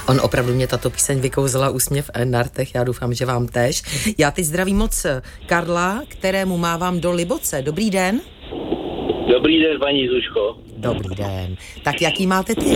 On opravdu mě tato píseň vykouzla úsměv na rtech, já doufám, že vám též. Já teď zdravím moc Karla, kterému mávám do Liboce. Dobrý den. Dobrý den, paní Zuško. Dobrý den. Tak jaký máte tip?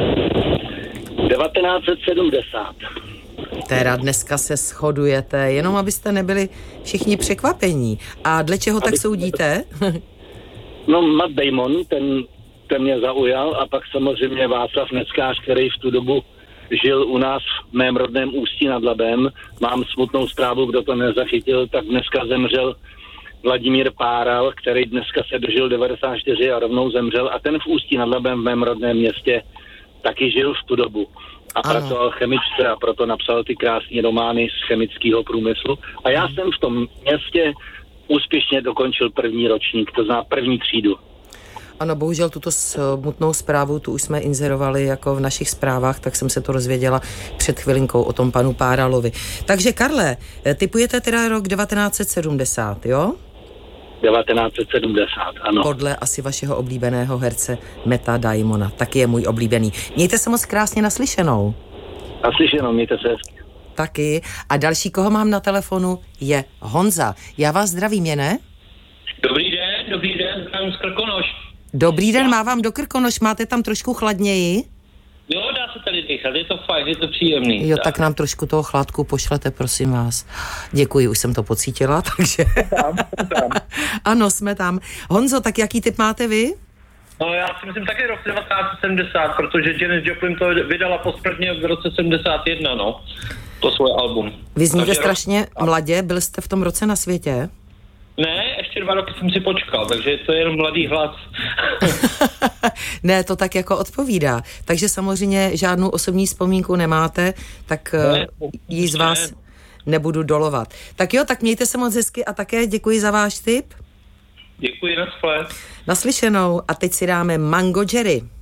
1970. Teda dneska se shodujete, jenom abyste nebyli všichni překvapení. A dle čeho tak soudíte? No, Matt Damon, ten mě zaujal a pak samozřejmě Václav Neckář, který v tu dobu žil u nás v mém rodném Ústí nad Labem. Mám smutnou zprávu, kdo to nezachytil, tak dneska zemřel Vladimír Páral, který dneska se dožil 94 a rovnou zemřel a ten v Ústí nad Labem v mém rodném městě taky žil v tu dobu. A pracoval chemičce a proto napsal ty krásné romány z chemického průmyslu. A já jsem v tom městě úspěšně dokončil první ročník, to znamená první třídu. Ano, bohužel tuto smutnou zprávu, tu už jsme inzerovali jako v našich zprávách, tak jsem se to dozvěděla před chvilinkou o tom panu Páralovi. Takže Karle, tipujete teda rok 1970, jo? 1970, ano. Podle asi vašeho oblíbeného herce Matta Damona, taky je můj oblíbený. Mějte se moc krásně naslyšenou. Naslyšenou, mějte se hezky. Taky. A další, koho mám na telefonu, je Honza. Já vás zdravím, je ne? Dobrý den, zdravím z Krkonoš. Dobrý den, mávám do Krkonoš, máte tam trošku chladněji? Jo, dá se tady dýchat, je to fajn, je to příjemný. Jo, tak nám trošku toho chládku pošlete, prosím vás. Děkuji, už jsem to pocítila, takže... Tam. Ano, jsme tam. Honzo, tak jaký tip máte vy? No, já si myslím taky rok 1970, protože Janis Joplin to vydala posledně v roce 71, no. To svoje album. Vy zníte strašně mladě, byl jste v tom roce na světě? Ne, ještě 2 roky jsem si počkal, takže to je jenom mladý hlas. Ne, to tak jako odpovídá. Takže samozřejmě žádnou osobní vzpomínku nemáte, tak ji z vás nebudu dolovat. Tak jo, tak mějte se moc hezky a také děkuji za váš tip. Děkuji, naslyšenou. Naslyšenou a teď si dáme Mango Jerry.